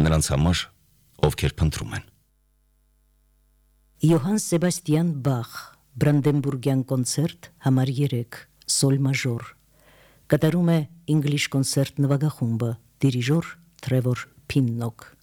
նրանց համար, ովքեր փնտրում են։ Յոհան Սեբաստիան Բախ, Բրանդենբուրգյան կոնցերտ համար 3, սոլ մաժոր։ Կատարում է English Concert նվագախումբը, դիրիժոր Թրևոր Փիննոկ։